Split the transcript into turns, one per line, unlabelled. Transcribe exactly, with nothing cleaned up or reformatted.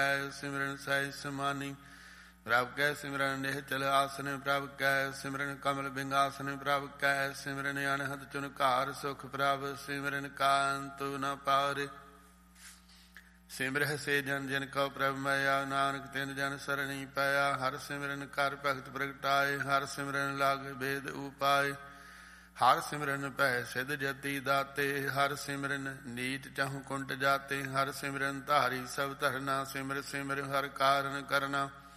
ਸਿਮਰਨ ਸਹਿਜ ਸਮਾਨੀ। ਪ੍ਰਭ ਕੈ ਸਿਮਰਨ ਨਿਹਚਲ ਆਸਨ ਪ੍ਰਭ ਕੈ ਸਿਮਰਨ ਕਮਲ ਬਿੰਗਾਸਨ ਪ੍ਰਭ ਕੈ ਸਿਮਰਨ ਅਨਹਦ ਚੁਨਕਾਰ ਸੁਖ ਪ੍ਰਭ ਸਿਮਰਨ ਕਾਂਤੁ ਨ ਪਾਰੇ। ਸਿਮਰਹਿ ਸੇ ਜਨ ਜਨ ਕਉ ਪ੍ਰਭ ਮਇਆ ਨਾਨਕ ਤਿਨ ਜਨ ਸਰਣੀ ਪਾਇਆ। ਹਰ ਸਿਮਰਨ ਕਰ ਭਗਤ ਪ੍ਰਗਟਾਏ ਹਰ ਸਿਮਰਨ ਲਾਗ ਬੇਦ ਉਪਾਏ। ਹਰ ਸਿਮਰਨ ਭੈ ਸਿਧ ਜਤੀ ਦਾਤੇ ਹਰ ਸਿਮਰਨ ਨੀਚ ਚਾਹੂ ਕੁੰਟ ਜਾਤੇ। ਹਰ ਸਿਮਰਨ ਧਾਰੀ ਸਭ ਧਰਨਾ ਸਿਮਰ ਸਿਮਰ ਹਰ ਕਾਰਨ ਕਰਨਾ।